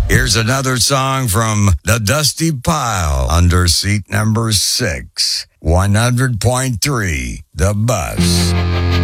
Here's another song from the Dusty Pile under seat number 6, 100.3, The Buzz.